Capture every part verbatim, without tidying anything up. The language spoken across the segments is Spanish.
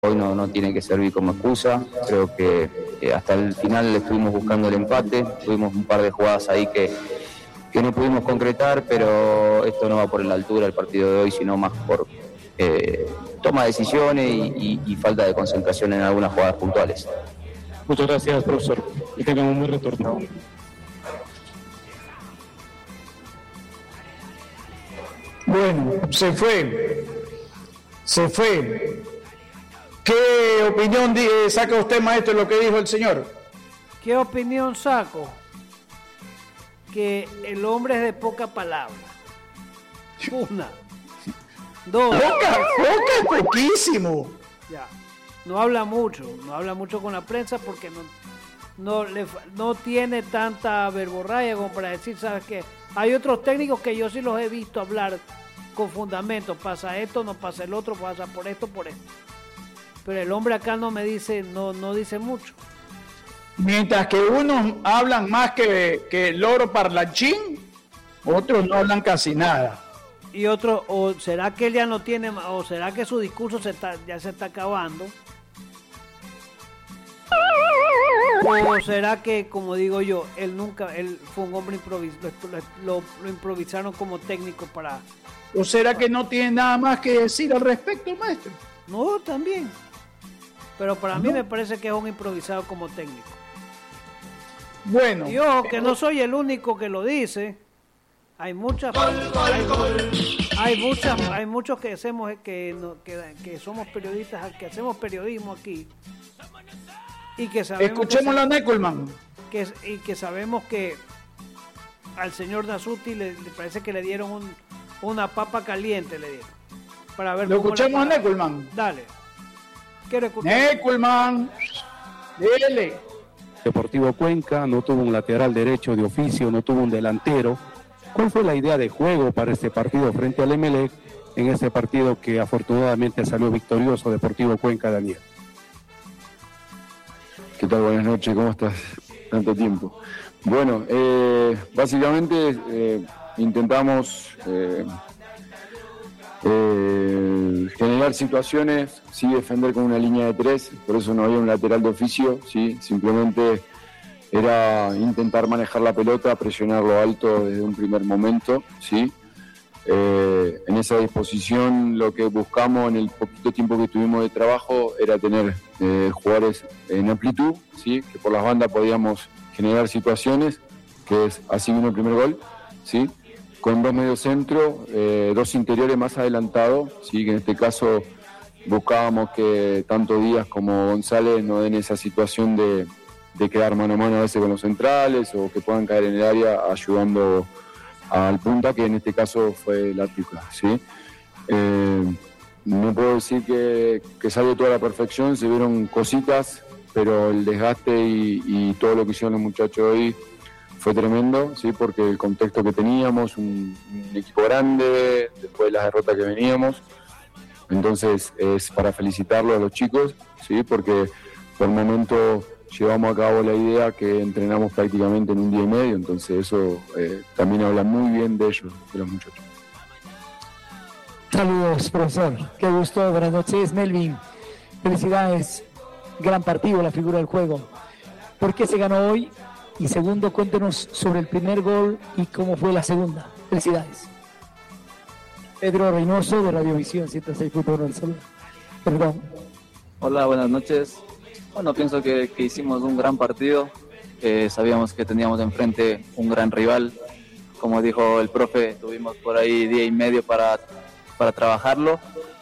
hoy no, no tiene que servir como excusa. Creo que eh, hasta el final estuvimos buscando el empate, tuvimos un par de jugadas ahí que, que no pudimos concretar, pero esto no va por la altura del partido de hoy, sino más por eh, toma de decisiones y, y, y falta de concentración en algunas jugadas puntuales. Muchas gracias, profesor, y tengan un buen retorno. Bueno, se fue, se fue. ¿Qué opinión saca usted, maestro, de lo que dijo el señor? ¿Qué opinión saco? Que el hombre es de poca palabra. Una. Dos. Poca, poca es poquísimo. Ya. No habla mucho, no habla mucho con la prensa porque no, no, le, no tiene tanta verborrea como para decir, ¿sabes qué? Hay otros técnicos que yo sí los he visto hablar con fundamentos. Pasa esto, no pasa el otro, pasa por esto, por esto. Pero el hombre acá no me dice, no, no dice mucho. Mientras que unos hablan más que, que el loro parlanchín, otros no hablan casi nada. Y otro, o será que él ya no tiene, o será que su discurso se está, ya se está acabando. O será que, como digo yo, él nunca, él fue un hombre improvisado, lo, lo, lo improvisaron como técnico para... ¿O será que no tiene nada más que decir al respecto, maestro? No, también. Pero para mí me parece que es un improvisado como técnico. Bueno. Y ojo, que no soy el único que lo dice. Hay muchas, gol, gol, hay, gol. hay muchas, hay muchos que hacemos que, que, que somos periodistas, que hacemos periodismo aquí. Y que sabemos Escuchémoslo a Neckelman. Que, y que sabemos que al señor Nasuti le, le parece que le dieron un, una papa caliente, le dieron. Para ver Lo escuchamos a Neckelman. Dale. Quiero escuchar. Neckelman. Dele. Deportivo Cuenca no tuvo un lateral derecho de oficio, no tuvo un delantero. ¿Cuál fue la idea de juego para este partido frente al Emelec, en este partido que afortunadamente salió victorioso Deportivo Cuenca, Daniel? ¿Qué tal? Buenas noches, ¿cómo estás? Tanto tiempo. Bueno, eh, básicamente eh, intentamos eh, eh, generar situaciones, sí, defender con una línea de tres, por eso no había un lateral de oficio, sí, simplemente era intentar manejar la pelota, presionarlo alto desde un primer momento, sí. Eh, en esa disposición lo que buscamos en el poquito tiempo que tuvimos de trabajo era tener eh, jugadores en amplitud, ¿sí? Que por las bandas podíamos generar situaciones, que es así vino el primer gol, ¿sí? Con dos mediocentros, eh, dos interiores más adelantados, ¿sí? Que en este caso buscábamos que tanto Díaz como González no den esa situación de, de quedar mano a mano a veces con los centrales o que puedan caer en el área ayudando al punta, que en este caso fue la Tuca, ¿sí? Eh, no puedo decir que, que salió toda la perfección, se vieron cositas, pero el desgaste y, y todo lo que hicieron los muchachos hoy fue tremendo, ¿sí? Porque el contexto que teníamos, un, un equipo grande, después de las derrotas que veníamos, entonces es para felicitarlos a los chicos, ¿sí? Porque por el momento llevamos a cabo la idea que entrenamos prácticamente en un día y medio, entonces eso eh, también habla muy bien de ellos, de los muchachos. Saludos, profesor. Qué gusto. Buenas noches, Melvin. Felicidades. Gran partido, la figura del juego. ¿Por qué se ganó hoy? Y segundo, cuéntenos sobre el primer gol y cómo fue la segunda. Felicidades. Pedro Reynoso, de Radiovisión ciento seis punto uno del Sol. Perdón. Hola, buenas noches. Bueno, pienso que, que hicimos un gran partido, eh, sabíamos que teníamos enfrente un gran rival, como dijo el profe, tuvimos por ahí día y medio para, para trabajarlo,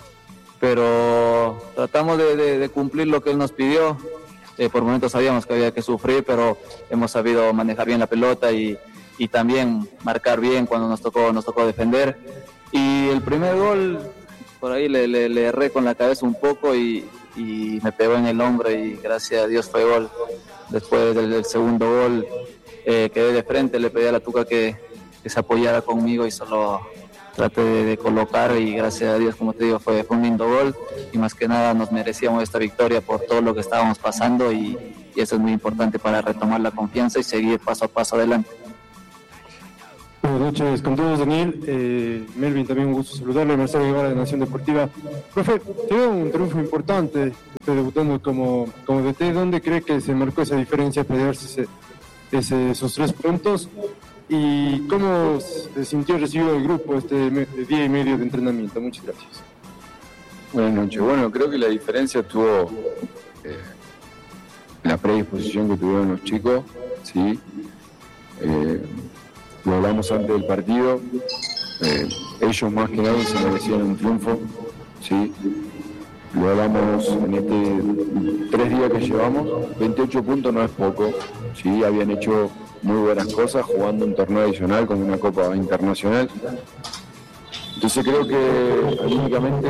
pero tratamos de, de, de cumplir lo que él nos pidió, eh, por momentos sabíamos que había que sufrir, pero hemos sabido manejar bien la pelota y, y también marcar bien cuando nos tocó, nos tocó defender, y el primer gol, por ahí le, le, le erré con la cabeza un poco y y me pegó en el hombro y gracias a Dios fue gol. Después del, del segundo gol eh, quedé de frente, le pedí a la Tuca que, que se apoyara conmigo y solo traté de, de colocar y gracias a Dios, como te digo, fue, fue un lindo gol y más que nada nos merecíamos esta victoria por todo lo que estábamos pasando y, y eso es muy importante para retomar la confianza y seguir paso a paso adelante. Buenas noches con todos, Daniel. Eh, Melvin, también un gusto saludarle. Marcelo Guevara de Nación Deportiva. Profe, tiene un triunfo importante, usted debutando como, como D T. ¿Dónde cree que se marcó esa diferencia para llevarse ese, ese, esos tres puntos? ¿Y cómo se sintió recibido el grupo este día y medio de entrenamiento? Muchas gracias. Buenas noches. Bueno, creo que la diferencia estuvo eh, en la predisposición que tuvieron los chicos, ¿sí? Eh, lo hablamos antes del partido, eh, ellos más que nada se merecían un triunfo, ¿sí? Lo hablamos en este tres días que llevamos, veintiocho puntos no es poco, ¿sí? Habían hecho muy buenas cosas jugando un torneo adicional como una Copa Internacional. Entonces creo que anímicamente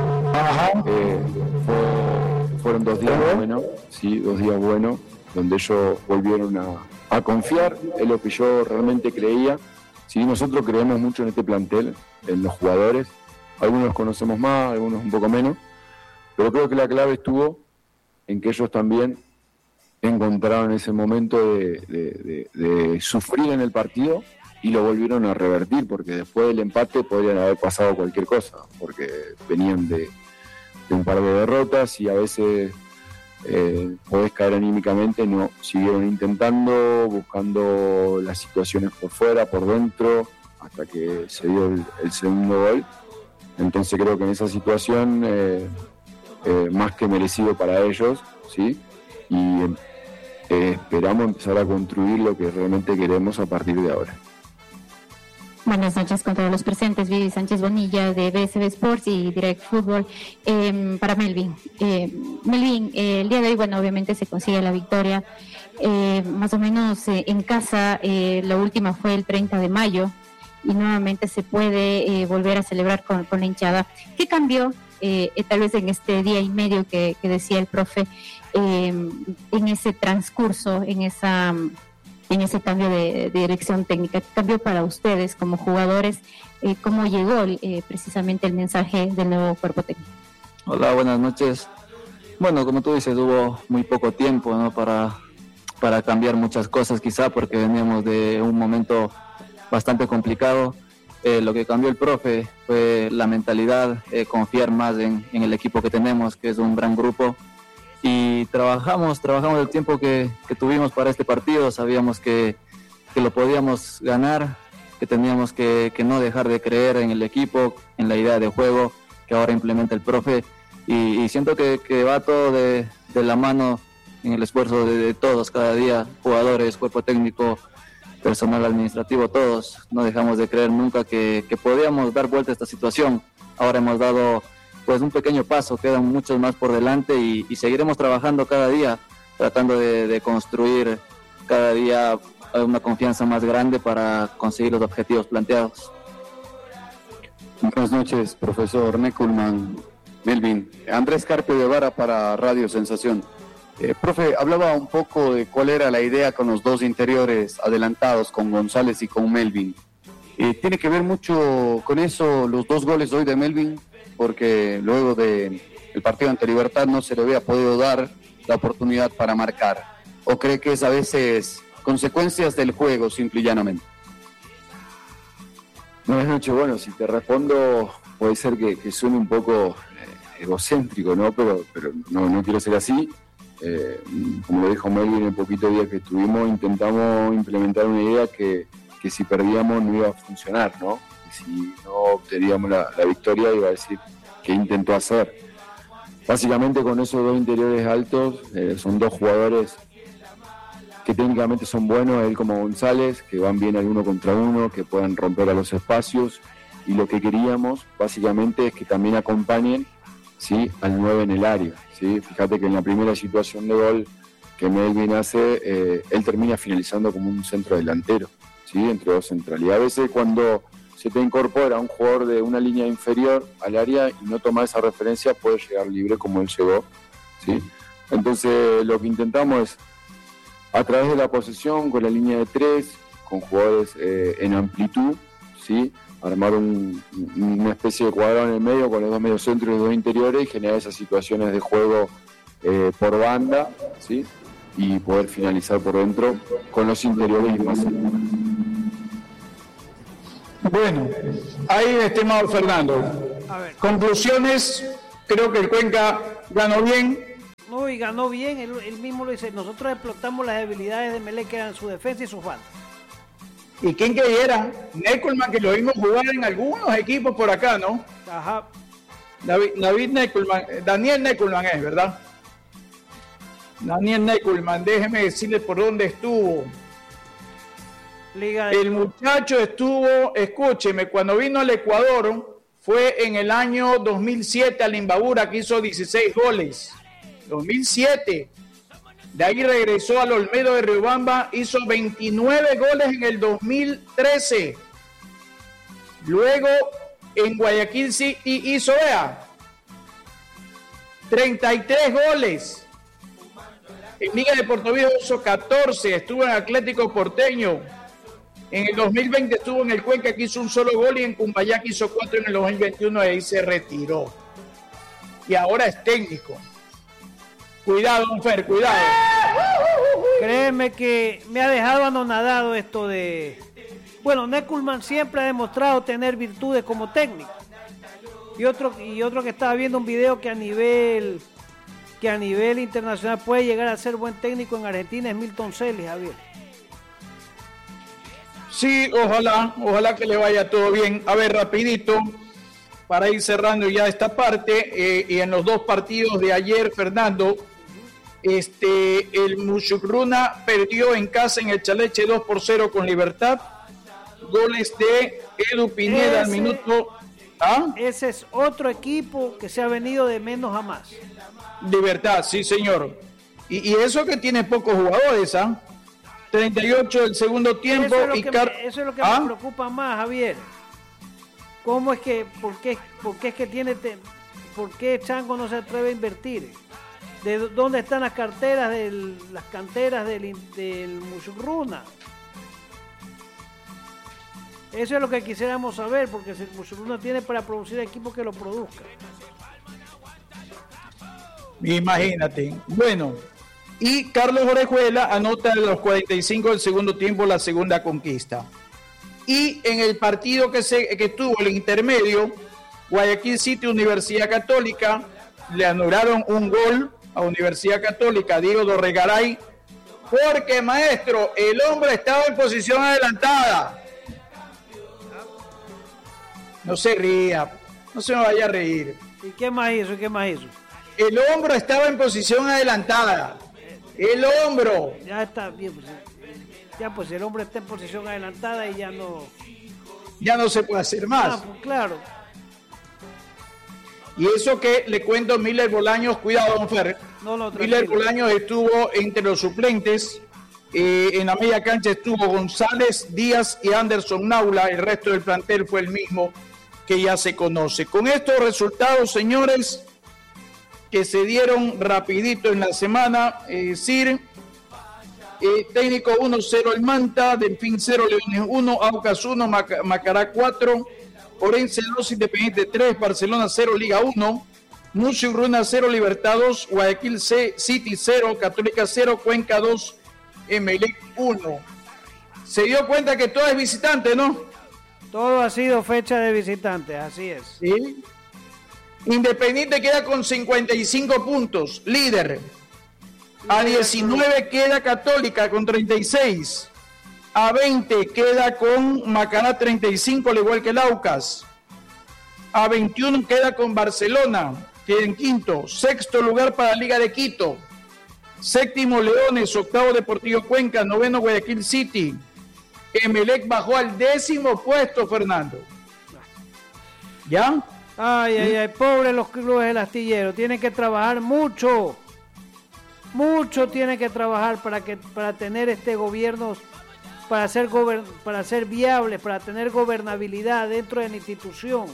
eh, fue, fueron dos días buenos, ¿sí? Dos días buenos, donde ellos volvieron a a confiar en lo que yo realmente creía. Sí, nosotros creemos mucho en este plantel, en los jugadores, algunos los conocemos más, algunos un poco menos, pero creo que la clave estuvo en que ellos también encontraron ese momento de, de, de, de sufrir en el partido y lo volvieron a revertir, porque después del empate podrían haber pasado cualquier cosa, porque venían de, de un par de derrotas y a veces Eh, podés caer anímicamente. No, siguieron intentando, buscando las situaciones por fuera, por dentro, hasta que se dio el, el segundo gol. Entonces creo que en esa situación eh, eh, más que merecido para ellos, ¿sí? Y eh, esperamos empezar a construir lo que realmente queremos a partir de ahora. Buenas noches con todos los presentes. Vivi Sánchez Bonilla de B S B Sports y Direct Fútbol. Eh, para Melvin. Eh, Melvin, eh, el día de hoy, bueno, obviamente se consigue la victoria. Eh, más o menos eh, en casa, eh, la última fue el treinta de mayo y nuevamente se puede eh, volver a celebrar con, con la hinchada. ¿Qué cambió eh, eh, tal vez en este día y medio que, que decía el profe, eh, en ese transcurso, en esa... en ese cambio de, de dirección técnica? ¿Qué cambió para ustedes como jugadores? Eh, ¿Cómo llegó eh, precisamente el mensaje del nuevo cuerpo técnico? Hola, buenas noches. Bueno, como tú dices, hubo muy poco tiempo, ¿no? para, para cambiar muchas cosas, quizá porque veníamos de un momento bastante complicado. Eh, lo que cambió el profe fue la mentalidad, eh, confiar más en, en el equipo que tenemos, que es un gran grupo. Y trabajamos, trabajamos el tiempo que, que tuvimos para este partido. Sabíamos que, que lo podíamos ganar, que teníamos que, que no dejar de creer en el equipo, en la idea de juego que ahora implementa el profe. Y, y siento que, que va todo de, de la mano en el esfuerzo de, de todos cada día, jugadores, cuerpo técnico, personal administrativo, todos. No dejamos de creer nunca que, que podíamos dar vuelta a esta situación. Ahora hemos dado pues un pequeño paso, quedan muchos más por delante y, y seguiremos trabajando cada día, tratando de, de construir cada día una confianza más grande para conseguir los objetivos planteados. Buenas noches, profesor Neckelman. Melvin, Andrés Carpio Guevara para Radio Sensación. Eh, profe, hablaba un poco de cuál era la idea con los dos interiores adelantados, con González y con Melvin. Eh, ¿Tiene que ver mucho con eso los dos goles hoy de Melvin? Porque luego del partido ante Libertad no se le había podido dar la oportunidad para marcar. ¿O cree que es a veces consecuencias del juego, simple y llanamente? Buenas noches. Bueno, si te respondo, puede ser que, que suene un poco eh, egocéntrico, ¿no? Pero, pero no, no quiero ser así. Eh, como lo dijo Melvin, en el poquito día que estuvimos, intentamos implementar una idea que, que si perdíamos no iba a funcionar, ¿no? Si no obteníamos la, la victoria, iba a decir qué intentó hacer. Básicamente con esos dos interiores altos, eh, son dos jugadores que técnicamente son buenos, él como González, que van bien al uno contra uno, que puedan romper a los espacios, y lo que queríamos básicamente es que también acompañen, ¿sí?, al nueve en el área, ¿sí? Fíjate que en la primera situación de gol que Melvin hace, eh, él termina finalizando como un centro delantero, ¿sí?, entre dos centrales. Y a veces cuando se te incorpora un jugador de una línea inferior al área y no toma esa referencia, puede llegar libre como él llegó, ¿sí? Entonces lo que intentamos es, a través de la posesión, con la línea de tres, con jugadores eh, en amplitud, ¿sí?, armar un, una especie de cuadrado en el medio con los dos mediocentros y los dos interiores y generar esas situaciones de juego eh, por banda, ¿sí?, y poder finalizar por dentro con los interiores y más. Bueno, ahí, estimado Fernando. A ver. Conclusiones, creo que el Cuenca ganó bien. No, y ganó bien, él, él mismo lo dice. Nosotros explotamos las debilidades de Emelec, que eran su defensa y su falta. ¿Y quién creyera? Neckelman, que lo vimos jugar en algunos equipos por acá, ¿no? Ajá. David, David Neckelman, Daniel Neckelman es, ¿verdad? Daniel Neckelman, déjeme decirle por dónde estuvo. Liga de... El muchacho estuvo, escúcheme, cuando vino al Ecuador, fue en el año dos mil siete al Imbabura, que hizo dieciséis goles. dos mil siete. De ahí regresó al Olmedo de Riobamba, hizo veintinueve goles en el dos mil trece. Luego en Guayaquil City hizo, vea, treinta y tres goles. En Liga de Puerto Viejo hizo catorce, estuvo en Atlético Porteño. En el dos mil veinte estuvo en el Cuenca, que hizo un solo gol, y en Cumbayá hizo cuatro en el dos mil veintiuno, y ahí se retiró. Y ahora es técnico. Cuidado, don Fer, cuidado. Créeme que me ha dejado anonadado esto de... Bueno, Neckelman siempre ha demostrado tener virtudes como técnico. Y otro, y otro que estaba viendo un video que a nivel que a nivel internacional puede llegar a ser buen técnico en Argentina es Milton Celis, Javier. Sí, ojalá, ojalá que le vaya todo bien. A ver, rapidito, para ir cerrando ya esta parte, eh, y en los dos partidos de ayer, Fernando, este, el Muchugruna perdió en casa en el Chaleche dos por cero con Libertad. Goles de Edu Pineda ese, al minuto. ¿Ah? Ese es otro equipo que se ha venido de menos a más. Libertad, sí, señor. Y, y eso que tiene pocos jugadores, ¿ah? treinta y ocho del segundo tiempo. Eso es lo y que, Car- me, eso es lo que ¿Ah? me preocupa más, Javier. ¿Cómo es que, por qué, por qué es que tiene, te, por qué Chango no se atreve a invertir? ¿De dónde están las carteras, del, las canteras del, del Muchugruna? Eso es lo que quisiéramos saber, porque si el Muchugruna tiene para producir equipos que lo produzcan. Imagínate. Bueno, y Carlos Orejuela anota en los cuarenta y cinco del segundo tiempo la segunda conquista. Y en el partido que, se, que tuvo el intermedio, Guayaquil City, Universidad Católica, le anularon un gol a Universidad Católica, Diego Dorregaray, porque, maestro, el hombre estaba en posición adelantada. No se ría, no se me vaya a reír. ¿Y qué más hizo? ¿Qué más hizo? El hombro estaba en posición adelantada. El hombro. Ya está bien, pues, ya pues el hombre está en posición adelantada y ya no... Ya no se puede hacer más. Ah, pues, claro. Y eso que le cuento, Miller Bolaños, cuidado, don Fer. No, no, Miller Bolaños estuvo entre los suplentes. Eh, en la media cancha estuvo González, Díaz y Anderson Naula. El resto del plantel fue el mismo que ya se conoce. Con estos resultados, señores, que se dieron rapidito en la semana, es decir, eh, técnico uno cero el Manta, Delfín cero, Leones uno, Aucas uno, Mac- Macará cuatro, Orense dos, Independiente tres, Barcelona cero, Liga uno, Muchugruna cero, Libertad dos, Guayaquil C, City cero, Católica cero, Cuenca dos, Emelec uno. Se dio cuenta que todo es visitante, ¿no? Todo ha sido fecha de visitantes, así es. Sí. Independiente queda con cincuenta y cinco puntos, líder. A diecinueve queda Católica con treinta y seis. A veinte queda con Macará treinta y cinco, al igual que el Aucas. A veintiuno queda con Barcelona, que en quinto. Sexto lugar para Liga de Quito. Séptimo Leones, octavo Deportivo Cuenca, noveno Guayaquil City. Emelec bajó al décimo puesto, Fernando. ¿Ya? Ay, ay, ay, pobres los clubes del astillero, tienen que trabajar mucho, mucho tienen que trabajar para que para tener este gobierno, para ser gober, para ser viables, para tener gobernabilidad dentro de la institución.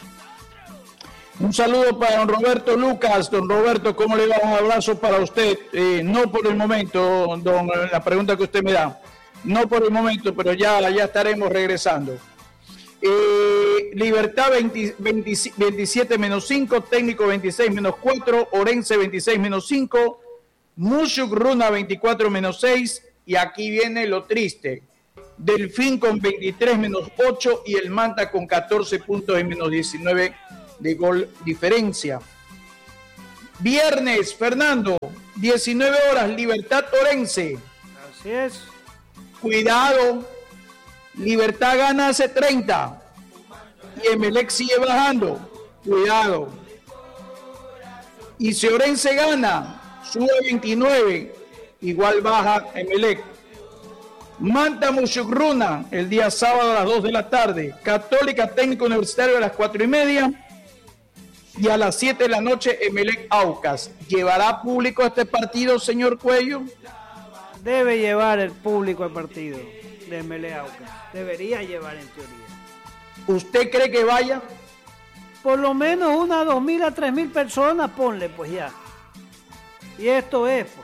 Un saludo para don Roberto Lucas. Don Roberto, ¿cómo le va? Un abrazo para usted. Eh, no por el momento, don, la pregunta que usted me da, no por el momento, pero ya, ya estaremos regresando. Eh, Libertad veinte, veinte, veintisiete menos cinco, Técnico veintiséis menos cuatro, Orense veintiséis menos cinco, Muchugruna veinticuatro menos seis, y aquí viene lo triste. Delfín con veintitrés menos ocho y el Manta con catorce puntos y menos diecinueve de gol diferencia. Viernes, Fernando, diecinueve horas, Libertad Orense. Así es. Cuidado, Libertad gana hace treinta y Emelec sigue bajando. Cuidado. Y si Orense gana, sube veintinueve, igual baja Emelec. Manta Muchugruna el día sábado a las dos de la tarde. Católica Técnico Universitario a las cuatro y media. Y a las siete de la noche Emelec Aucas. ¿Llevará público a este partido, señor Cuello? Debe llevar el público al partido de Emelec Aucas. Debería llevar en teoría. ¿Usted cree que vaya? Por lo menos unas dos mil a tres mil personas, ponle pues ya. Y esto es pues.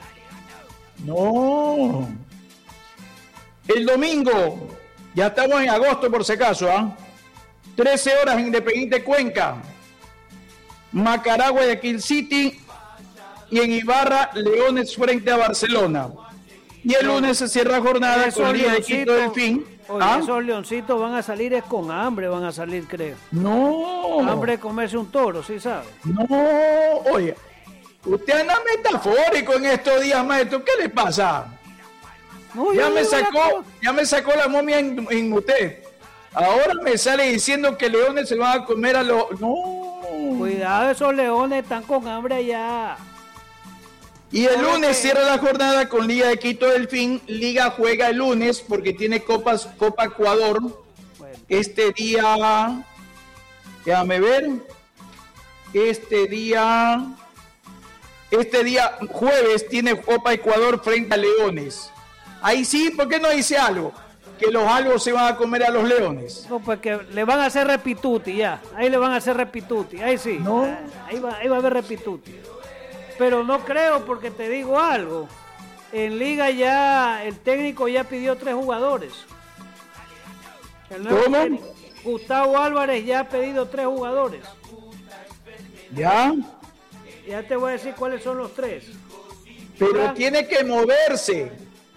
No. El domingo, ya estamos en agosto por si acaso, ¿ah? ¿eh? trece horas en Independiente Cuenca. Macará, Guayaquil City. Y en Ibarra, Leones frente a Barcelona. Y el lunes se cierra jornada con el día de Quito Delfín. Oye, ¿Ah? esos leoncitos van a salir es con hambre, van a salir, creo. No. Hambre de comerse un toro, ¿sí sabe? No, oye, usted anda metafórico en estos días, maestro. ¿Qué le pasa? No, ya, me no, sacó, no. ya me sacó la momia en, en usted. Ahora me sale diciendo que leones se van a comer a los... No. Cuidado, esos leones están con hambre allá. Y el ¿Cómo lunes que? cierra la jornada con Liga de Quito Delfín. Liga juega el lunes porque tiene Copas, Copa Ecuador. Bueno. Este día... Déjame ver. Este día... Este día jueves tiene Copa Ecuador frente a Leones. Ahí sí, ¿por qué no dice algo? Que los algos se van a comer a los leones. No, pues que le van a hacer repituti ya. Ahí le van a hacer repituti. Ahí sí. No. Ahí va, ahí va a haber repituti. Pero no creo porque te digo algo. En Liga ya el técnico ya pidió tres jugadores. El nuevo ¿Cómo? técnico, Gustavo Álvarez ya ha pedido tres jugadores. ¿Ya? Ya te voy a decir cuáles son los tres. Pero Fran- tiene que moverse.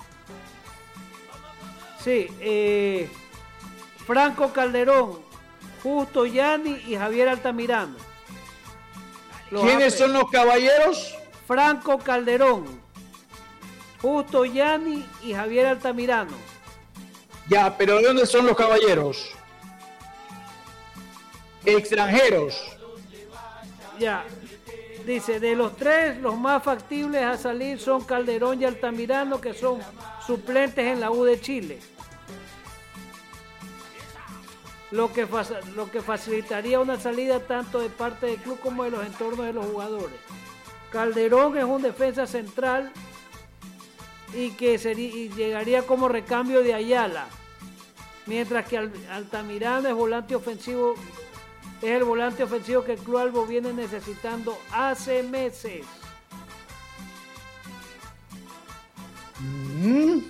Sí, eh, Franco Calderón, Justo Yani y Javier Altamirano. Los ¿Quiénes ha- son los caballeros? Franco Calderón, Justo Yani y Javier Altamirano. Ya, pero ¿de dónde son los caballeros? Extranjeros. Ya, dice, de los tres, los más factibles a salir son Calderón y Altamirano, que son suplentes en la U de Chile. Lo que, fa- lo que facilitaría una salida tanto de parte del club como de los entornos de los jugadores. Calderón es un defensa central y que sería, y llegaría como recambio de Ayala, mientras que Al- Altamirano es volante ofensivo, es el volante ofensivo que el Club Albo viene necesitando hace meses. Mm.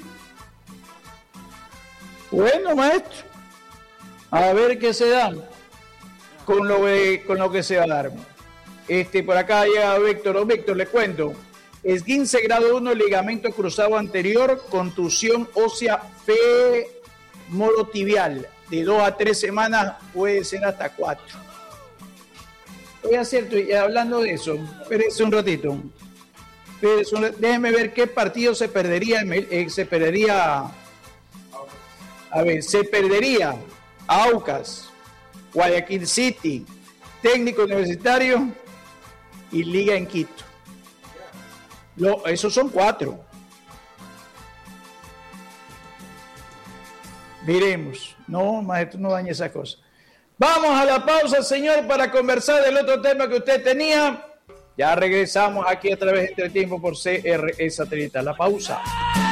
Bueno, maestro. A ver qué se da con lo, de- con lo que se va a dar. Este, por acá llega Víctor. Oh, Víctor, le cuento. Esguince grado uno, ligamento cruzado anterior, contusión ósea femorotibial. De dos a tres semanas, puede ser hasta cuatro. Oye, cierto, y hablando de eso, espérese un ratito. Espérese un- déjeme ver qué partido se perdería. eh, se perdería. A ver, se perdería Aucas, Guayaquil City, Técnico Universitario y Liga en Quito. Lo, esos son cuatro. Miremos. No, maestro, no dañe esa cosa. Vamos a la pausa, señor, para conversar del otro tema que usted tenía. Ya regresamos aquí a través de Entretiempo por C R E Satelital. La pausa.